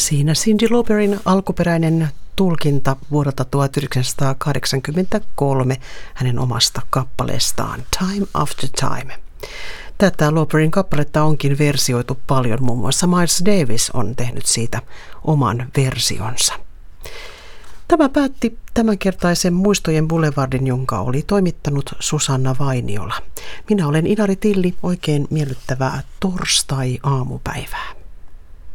Siinä Cyndi Lauperin alkuperäinen tulkinta vuodelta 1983 hänen omasta kappaleestaan Time After Time. Tätä Lauperin kappaletta onkin versioitu paljon, muun muassa Miles Davis on tehnyt siitä oman versionsa. Tämä päätti tämänkertaisen Muistojen Boulevardin, jonka oli toimittanut Susanna Vainiola. Minä olen Inari Tilli, oikein miellyttävää torstai-aamupäivää.